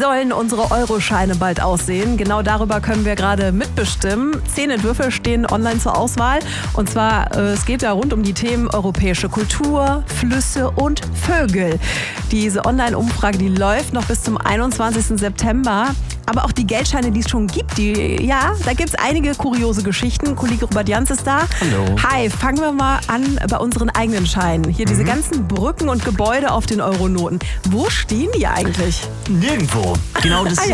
sollen unsere Euroscheine bald aussehen? Genau darüber können wir gerade mitbestimmen. 10 Entwürfe stehen online zur Auswahl. Und zwar, es geht da rund um die Themen europäische Kultur, Flüsse und Vögel. Diese Online-Umfrage, die läuft noch bis zum 21. September. Aber auch die Geldscheine, die es schon gibt, da gibt es einige kuriose Geschichten. Kollege Robert Jans ist da. Hallo. Hi, fangen wir mal an bei unseren eigenen Scheinen. Hier diese ganzen Brücken und Gebäude auf den Euronoten. Wo stehen die eigentlich? Nirgendwo. Genau das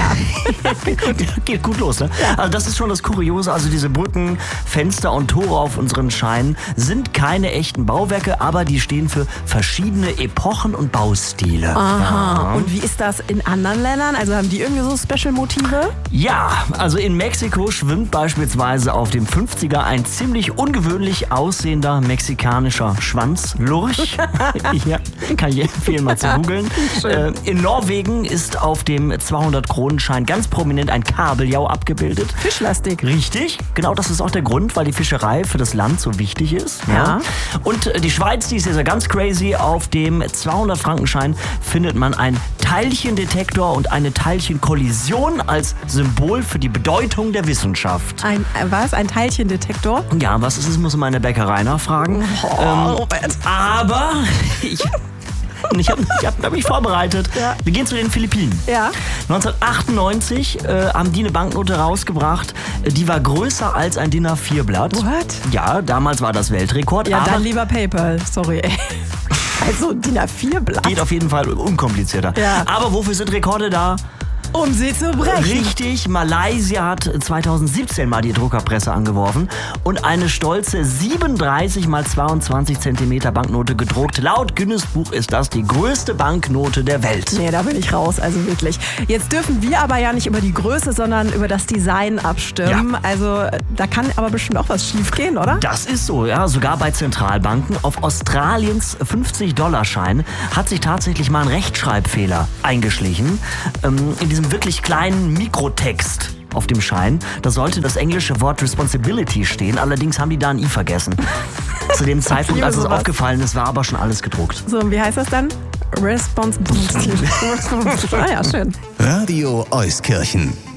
geht gut los, ne? Ja. Also das ist schon das Kuriose. Also diese Brücken, Fenster und Tore auf unseren Scheinen sind keine echten Bauwerke, aber die stehen für verschiedene Epochen und Baustile. Aha. Und wie ist das in anderen Ländern? Also haben die irgendwie so Special-Motive? Ja, also in Mexiko schwimmt beispielsweise auf dem 50er ein ziemlich ungewöhnlich aussehender mexikanischer Schwanzlurch. Ja, kann ich empfehlen, mal zu googeln. In Norwegen ist auf dem 200-Kronenschein ganz prominent ein Kabeljau abgebildet. Fischlastig. Richtig, genau das ist auch der Grund, weil die Fischerei für das Land so wichtig ist. Ja. Und die Schweiz, die ist ja ganz crazy. Auf dem 200-Frankenschein findet man einen Teilchendetektor und eine Teilchenkollision als Symbol für die Bedeutung der Wissenschaft. Ein Teilchendetektor? Ja, was ist es, muss man in der Bäckerei nachfragen. Robert. Aber ich hab mich vorbereitet. Ja. Wir gehen zu den Philippinen. Ja. 1998 haben die eine Banknote rausgebracht, die war größer als ein DIN A4-Blatt. What? Ja, damals war das Weltrekord. Ja, aber dann lieber PayPal. Sorry, ey. Also DIN A4-Blatt. geht auf jeden Fall unkomplizierter. Ja. Aber wofür sind Rekorde da? Um sie zu brechen. Richtig, Malaysia hat 2017 mal die Druckerpresse angeworfen und eine stolze 37 x 22 cm Banknote gedruckt. Laut Guinness-Buch ist das die größte Banknote der Welt. Nee, da bin ich raus, also wirklich. Jetzt dürfen wir aber ja nicht über die Größe, sondern über das Design abstimmen. Ja. Also da kann aber bestimmt auch was schief gehen, oder? Das ist so, ja, sogar bei Zentralbanken. Auf Australiens 50-Dollar-Schein hat sich tatsächlich mal ein Rechtschreibfehler eingeschlichen. In diesem wirklich kleinen Mikrotext auf dem Schein, da sollte das englische Wort Responsibility stehen, allerdings haben die da ein I vergessen. Zu dem Zeitpunkt, als es aufgefallen ist, war aber schon alles gedruckt. So, und wie heißt das dann? Responsibility. Ah ja, schön. Radio Euskirchen.